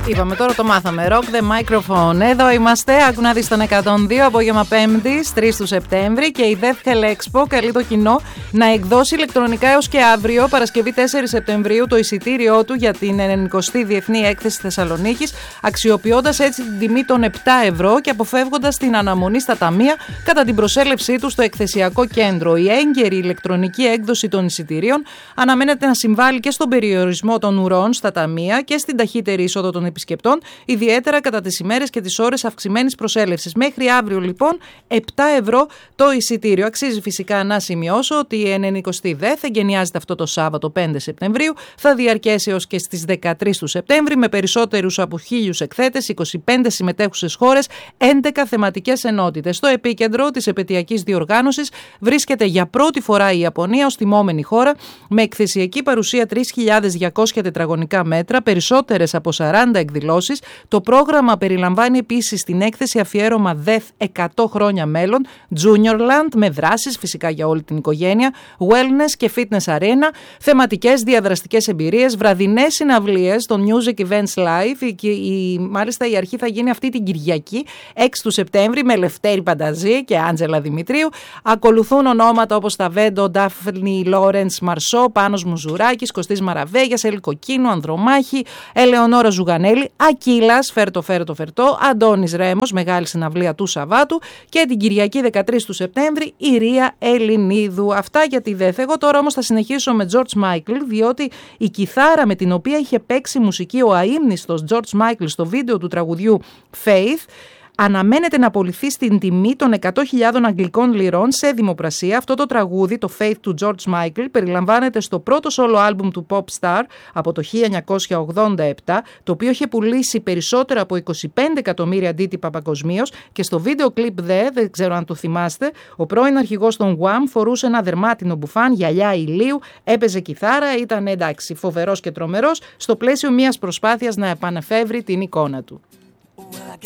Είπαμε τώρα, το μάθαμε. Rock the microphone. Εδώ είμαστε. Άκου να δεις τον 102, απόγευμα Πέμπτη, 3 του Σεπτέμβρη. Και η Death Hell Expo καλεί το κοινό να εκδώσει ηλεκτρονικά έως και αύριο, Παρασκευή 4 Σεπτεμβρίου, το εισιτήριό του για την 90η Διεθνή Έκθεση Θεσσαλονίκης, αξιοποιώντας έτσι την τιμή των 7 ευρώ και αποφεύγοντας την αναμονή στα ταμεία κατά την προσέλευσή του στο εκθεσιακό κέντρο. Η έγκαιρη ηλεκτρονική έκδοση των εισιτηρίων αναμένεται να συμβάλλει και στον περιορισμό των ουρών στα ταμεία και στην ταχύτερη είσοδο των επισκεπτών, ιδιαίτερα κατά τις ημέρες και τις ώρες αυξημένης προσέλευσης. Μέχρι αύριο λοιπόν 7 ευρώ το εισιτήριο. Αξίζει φυσικά να σημειώσω ότι η 90η ΔΕΘ εγκαινιάζεται αυτό το Σάββατο 5 Σεπτεμβρίου, θα διαρκέσει έως και στις 13 του Σεπτέμβρη με περισσότερους από 1.000 εκθέτες, 25 συμμετέχουσες χώρες, 11 θεματικές ενότητες. Στο επίκεντρο της επετειακής διοργάνωσης βρίσκεται για πρώτη φορά η Ιαπωνία ως τιμόμενη χώρα, με εκθεσιακή παρουσία 3.200 τετραγωνικά μέτρα, περισσότερες από 40 εκδηλώσεις. Το πρόγραμμα περιλαμβάνει επίσης την έκθεση αφιέρωμα Death 100 χρόνια μέλλον, Juniorland, με δράσεις φυσικά για όλη την οικογένεια, wellness και fitness arena, θεματικές διαδραστικές εμπειρίες, βραδινές συναυλίες, το Music Events Live. Μάλιστα η αρχή θα γίνει αυτή την Κυριακή 6 του Σεπτέμβρη με Λευτέρη Πανταζή και Άντζελα Δημητρίου. Ακολουθούν ονόματα όπως τα Βέντο, Ντάφνη Λόρεντς Μαρσό, Πάνος Μουζουράκης, Κωστής Μαραβέγιας, Έλλη Κοκκίνου, Ανδρομάχη, Ελεονόρα Ζουγανέλη, Ακύλας, φέρτο, Αντώνης Ρέμος, μεγάλη συναυλία του Σαββάτου, και την Κυριακή 13 του Σεπτέμβρη η Ρία Ελληνίδου. Αυτά για τη ΔΕΘ. Εγώ τώρα όμως θα συνεχίσω με George Michael, διότι η κιθάρα με την οποία είχε παίξει μουσική ο αείμνηστος George Michael στο βίντεο του τραγουδιού Faith αναμένεται να απολυθεί στην τιμή των 100.000 αγγλικών λιρών σε δημοπρασία. Αυτό το τραγούδι, το Faith του George Michael, περιλαμβάνεται στο πρώτο solo άλμπουμ του Pop Star από το 1987, το οποίο είχε πουλήσει περισσότερα από 25 εκατομμύρια αντίτυπα παγκοσμίως, και στο βίντεο κλιπ δεν ξέρω αν το θυμάστε, ο πρώην αρχηγός των Wham φορούσε ένα δερμάτινο μπουφάν, γυαλιά ηλίου, έπαιζε κιθάρα, ήταν εντάξει φοβερός και τρομερός στο πλαίσιο μιας προσπάθειας να επανεφεύρει την εικόνα του.